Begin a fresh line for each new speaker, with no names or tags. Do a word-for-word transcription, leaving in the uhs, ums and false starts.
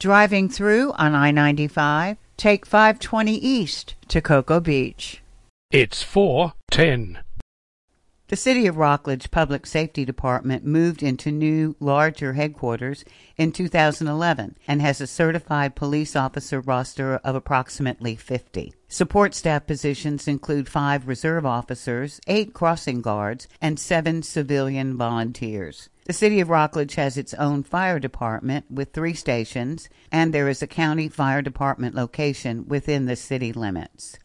Driving through on I ninety-five, take five twenty east to Cocoa Beach.
It's four ten.
The City of Rockledge Public Safety Department moved into new, larger headquarters in two thousand eleven and has a certified police officer roster of approximately fifty. Support staff positions include five reserve officers, eight crossing guards, and seven civilian volunteers. The City of Rockledge has its own fire department with three stations, and there is a county fire department location within the city limits.